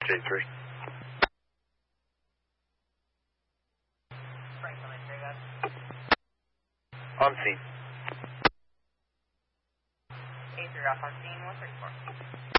A3. On scene. A3 off on scene, 134.